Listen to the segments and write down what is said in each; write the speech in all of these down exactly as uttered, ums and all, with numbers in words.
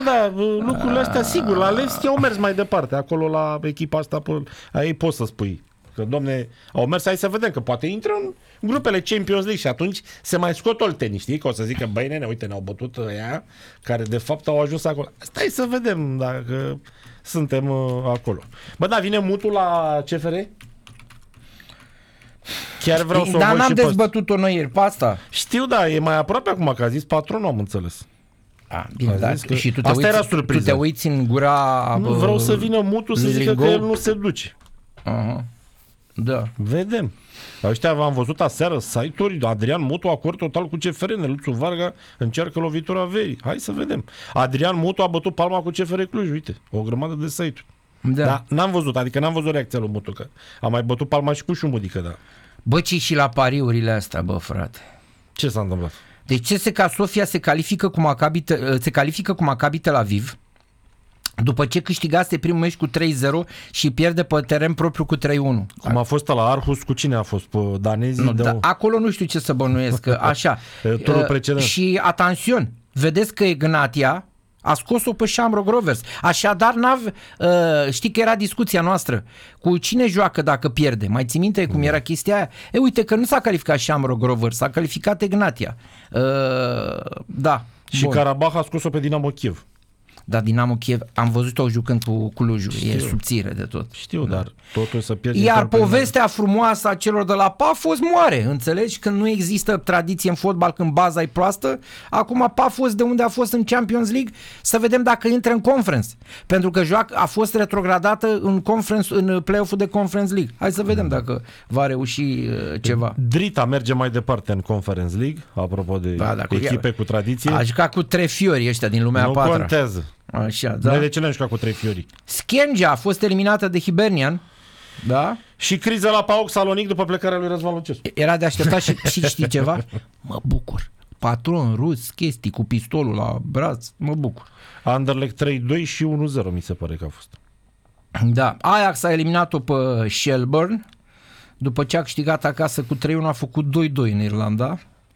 Da, lucrurile astea, sigur, la Levski au mers mai departe, acolo la echipa asta, pe, a ei poți să spui că, domne, au mers, hai să vedem, că poate intră în grupele Champions League și atunci se mai scot oltenii, știi, că o să zică, băi, nene, uite, ne-au bătut ăia care de fapt au ajuns acolo. Stai să vedem dacă suntem uh, acolo. Bă, da, vine mutul la C F R? Chiar vreau să o Dar văd n-am și pe dezbătut-o noi ieri pe asta. Știu, da, e mai aproape acum, că a zis patronul, am înțeles. A, bine, da, că... și tu te, asta uiți, era surpriză. tu te uiți în gura... Nu, vreau să vină mutul să zică că el nu se duce. Uh-huh. Da. Vedem. Ăștia v-am văzut aseară site-uri, Adrian Mutu, acord total cu C F R, Neluțu Varga încearcă lovitura verii. Hai să vedem. Adrian Mutu a bătut palma cu C F R Cluj, uite, o grămadă de site-uri. Da. Dar n-am văzut, adică n-am văzut reacția lui Mutu, că a mai bătut palma și cu Șumudică, da. Bă, ci și la pariurile astea, bă, frate. Ce s-a întâmplat? Deci C S K A Sofia se califică cu Maccabi, se califică cu Maccabi Tel Aviv după ce câștigase primul meci cu trei zero și pierde pe teren propriu cu trei unu. Cum a fost la Aarhus, cu cine a fost? Pe danezii? Nu, de da, o... acolo nu știu ce să bănuiesc, așa. Turul precedent. Și atențion, vedeți că Ignatia a scos-o pe Shamrock Rovers. Așadar, n-av, uh, știi că era discuția noastră cu cine joacă dacă pierde. Mai ții minte cum era chestia aia? E, uite că nu s-a calificat Shamrock Rovers, s-a calificat Ignatia. Uh, da. Și bun. Karabakh a scos-o pe Dinamo Kiev. Da, Dinamo Kiev, am văzut-o jucând cu Clujul, e subțire de tot. Știu, da. Dar totul să pierde. Iar povestea frumoasă a celor de la Pafos moare, înțelegi? Când nu există tradiție în fotbal, când baza e proastă, acum Pafos, de unde a fost în Champions League, să vedem dacă intră în Conference. Pentru că joacă, a fost retrogradată în, conference, în play-off-ul de Conference League. Hai să vedem dacă va reuși uh, ceva. Drita merge mai departe în Conference League, apropo de da, echipe ea, cu tradiție. A jucat cu trei fiori ăștia din lumea nu a patra. Nu contează. Așa, da. Noi de ce n-am jucat cu trei fiori? Schengia a fost eliminată de Hibernian. Da? Și criza la PAOK Salonic după plecarea lui Răzvan Lucescu. Era de așteptat și, și știi ceva? Mă bucur. Patron rus, chestii cu pistolul la braț, mă bucur. Anderlecht trei doi și unu zero mi se pare că a fost. Da. Ajax a eliminat-o pe Shelburne. După ce a câștigat acasă cu trei unu, a făcut doi doi în Irlanda.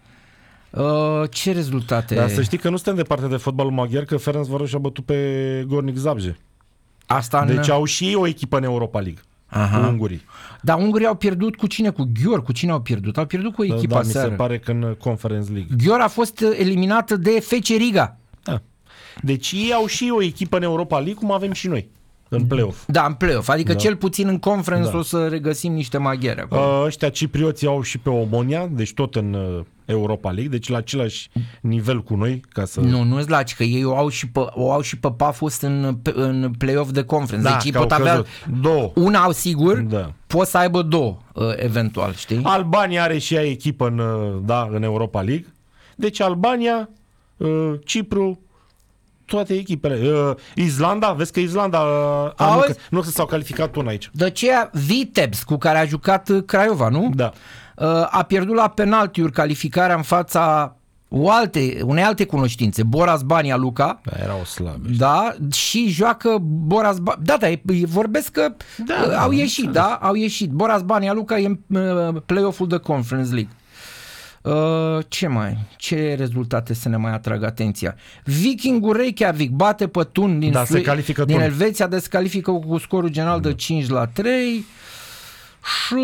Uh, ce rezultate? Dar să știi că nu suntem departe de fotbalul maghiar, că Ferencvaros a bătut pe Gornik Zabrze. Asta în... Deci au și ei o echipă în Europa League. Aha. Cu ungurii. Dar ungurii au pierdut cu cine? Cu Ghior? Cu cine au pierdut? Au pierdut cu o echipă da, da, seară. mi se pare că în Conference League. Ghior a fost eliminată de F C Riga. Da. Deci ei au și o echipă în Europa League, cum avem și noi. În play-off. Da, în play-off. Adică da. Cel puțin în Conference da. O să regăsim niște maghiari acolo. Uh, ăștia ciprioții au și pe Omonia, deci tot în uh, Europa League, deci la același nivel cu noi. Ca să... Nu, nu-ți laci, că ei o au și pe, o au și pe Pafos în, în play-off de Conference. Da, deci ei pot avea două. Una au sigur, da. Pot să aibă două, uh, eventual, știi? Albania are și ea echipă în, uh, da, în Europa League. Deci Albania, uh, Cipru, toate echipele. Uh, Islanda, vezi că Islanda uh, nu, nu s-au calificat până aici. De aceea Vitebs, cu care a jucat Craiova, nu? Da. Uh, a pierdut la penaltiuri calificarea în fața o alte, unei alte cunoștințe. Boras Bania Luca. Da, erau slabe. Da, și joacă Boras Bania. Da, da, vorbesc că da, uh, da, au ieșit, da, au ieșit. Boras Bania Luca e în uh, play-off-ul de Conference League. Uh, ce mai? Ce rezultate să ne mai atragă atenția? Vikingul Reykjavik bate pe Thun din, da, Sue- din Thun. Elveția, descalifică cu scorul general da. de cinci la trei. Și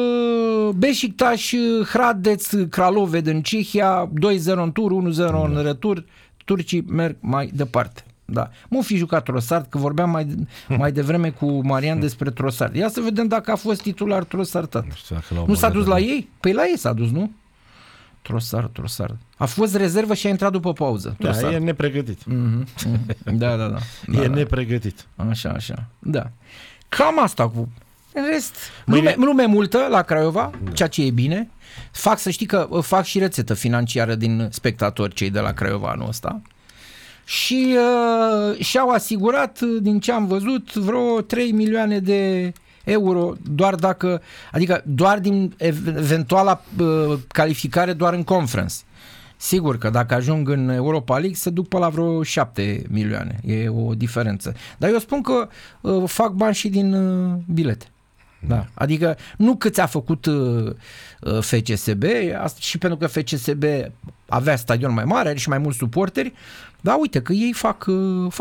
Beşiktaş Hradec Kralove din Cehia, doi zero în tur, unu zero da. în retur. Turcii merg mai departe. Da. M-o fi jucat Trossard, că vorbeam mai, mai devreme cu Marian despre Trossard. Ia să vedem dacă a fost titular Trossard, tată. Nu, nu s-a dus la ei? Păi la ei s-a dus, nu? Trossard, Trossard. A fost rezervă și a intrat după pauză. Da, e nepregătit. Mm-hmm, mm-hmm. Da, da, da. da e da. nepregătit. Așa, așa. Da. Cam asta cu... În rest, lume, lume multă la Craiova, da. Ceea ce e bine. Fac, să știi că fac și rețetă financiară din spectatori cei de la Craiova anul ăsta. Și uh, și-au asigurat, din ce am văzut, vreo trei milioane de euro, doar dacă, adică doar din eventuala uh, calificare doar în Conference. Sigur că dacă ajung în Europa League se duc pe la vreo șapte milioane. E o diferență. Dar eu spun că uh, fac bani și din uh, bilete. Da. Adică nu cât a făcut uh, F C S B, și pentru că F C S B avea stadion mai mare, are și mai mulți suporteri, dar uite că ei fac, uh,